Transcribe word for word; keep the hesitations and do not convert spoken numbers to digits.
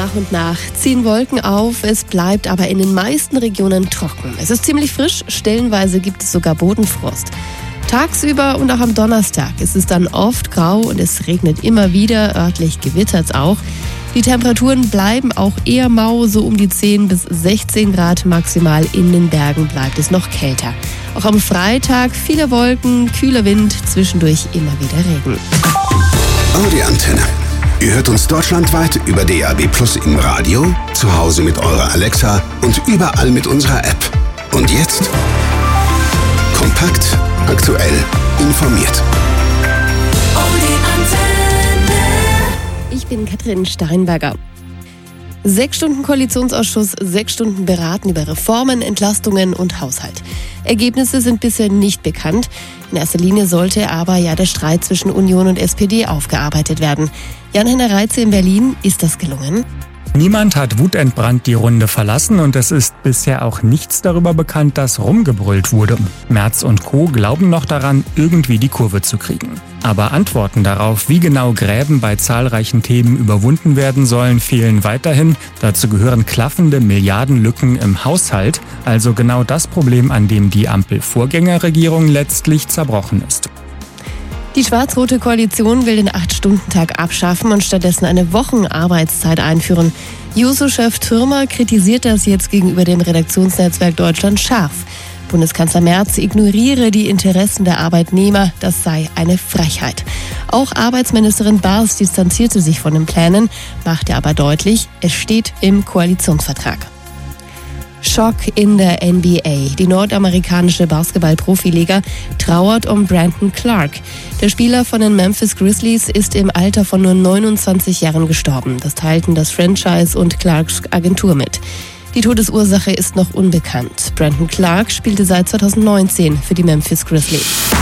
nach und nach ziehen Wolken auf, es bleibt aber in den meisten Regionen trocken. Es ist ziemlich frisch, stellenweise gibt es sogar Bodenfrost. Tagsüber und auch am Donnerstag ist es dann oft grau und es regnet immer wieder, örtlich gewittert es auch. Die Temperaturen bleiben auch eher mau, so um die zehn bis sechzehn Grad maximal. In den Bergen bleibt es noch kälter. Auch am Freitag viele Wolken, kühler Wind, zwischendurch immer wieder Regen. Audi Antenne. Ihr hört uns deutschlandweit über D A B Plus im Radio, zu Hause mit eurer Alexa und überall mit unserer App. Und jetzt kompakt, aktuell, informiert. Ich bin Katrin Steinberger. Sechs Stunden Koalitionsausschuss, sechs Stunden beraten über Reformen, Entlastungen und Haushalt. Ergebnisse sind bisher nicht bekannt. In erster Linie sollte aber ja der Streit zwischen Union und S P D aufgearbeitet werden. Jan-Henner Reitze in Berlin, ist das gelungen? Niemand hat wutentbrannt die Runde verlassen und es ist bisher auch nichts darüber bekannt, dass rumgebrüllt wurde. Merz und Co. glauben noch daran, irgendwie die Kurve zu kriegen. Aber Antworten darauf, wie genau Gräben bei zahlreichen Themen überwunden werden sollen, fehlen weiterhin. Dazu gehören klaffende Milliardenlücken im Haushalt, also genau das Problem, an dem die Ampel-Vorgängerregierung letztlich zerbrochen ist. Die schwarz-rote Koalition will den acht-Stunden-Tag abschaffen und stattdessen eine Wochenarbeitszeit einführen. Juso-Chef Thürmer kritisiert das jetzt gegenüber dem Redaktionsnetzwerk Deutschland scharf. Bundeskanzler Merz ignoriere die Interessen der Arbeitnehmer, das sei eine Frechheit. Auch Arbeitsministerin Baers distanzierte sich von den Plänen, machte aber deutlich, es steht im Koalitionsvertrag. Schock in der N B A. Die nordamerikanische Basketball-Profiliga trauert um Brandon Clark. Der Spieler von den Memphis Grizzlies ist im Alter von nur neunundzwanzig Jahren gestorben. Das teilten das Franchise und Clarks Agentur mit. Die Todesursache ist noch unbekannt. Brandon Clark spielte seit zweitausendneunzehn für die Memphis Grizzlies.